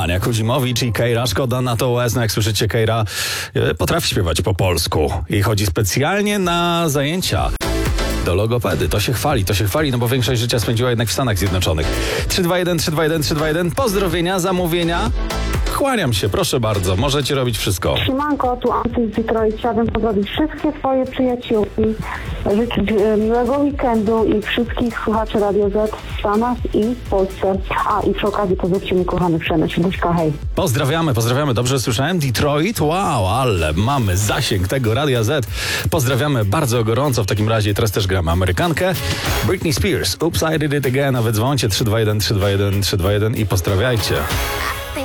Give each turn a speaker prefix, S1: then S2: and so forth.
S1: Ania Kuzimowicz i Keira. Szkoda na to łez. Jak słyszycie, Keira potrafi śpiewać po polsku i chodzi specjalnie na zajęcia do logopedy. To się chwali, no bo większość życia spędziła jednak w Stanach Zjednoczonych. 321, 321, 321. Pozdrowienia, zamówienia. Kłaniam się, proszę bardzo, możecie robić wszystko.
S2: Siemanko, tu Anty z Detroit. Chciałabym pozdrowić wszystkie swoje przyjaciółki, życzyć miłego weekendu i wszystkich słuchaczy Radio Z w Stanach i w Polsce. A i przy okazji pozdrówcie mi kochany Przemysł. Buźka, hej.
S1: Pozdrawiamy, dobrze słyszałem? Detroit? Wow, ale mamy zasięg tego Radia Z. Pozdrawiamy bardzo gorąco, w takim razie teraz też gramy Amerykankę. Britney Spears, Oops, I Did It Again, a wy dzwońcie 321 321 321 i pozdrawiajcie.